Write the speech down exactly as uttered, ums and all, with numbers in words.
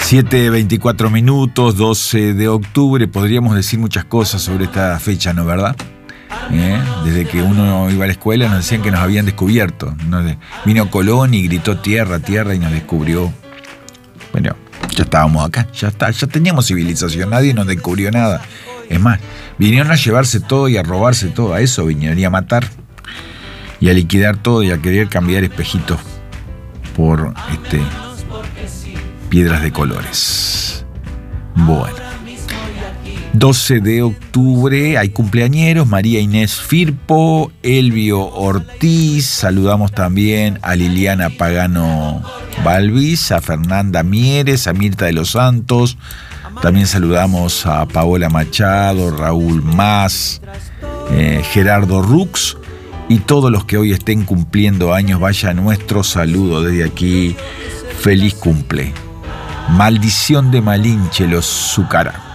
siete veinticuatro minutos, doce de octubre. Podríamos decir muchas cosas sobre esta fecha, ¿no, verdad? ¿Eh? Desde que uno iba a la escuela nos decían que nos habían descubierto. Nos, vino Colón y gritó tierra, tierra y nos descubrió. Bueno, ya estábamos acá, ya está, ya teníamos civilización, nadie nos descubrió nada. Es más, vinieron a llevarse todo y a robarse todo, a eso vinieron y a matar y a liquidar todo y a querer cambiar espejitos por este piedras de colores. Bueno, doce de octubre hay cumpleañeros: María Inés Firpo, Elvio Ortiz, saludamos también a Liliana Pagano Balvis, a Fernanda Mieres, a Mirta de los Santos, también saludamos a Paola Machado, Raúl Más, eh, Gerardo Rux y todos los que hoy estén cumpliendo años. Vaya nuestro saludo desde aquí, feliz cumple. Maldición de Malinche, los Zucará.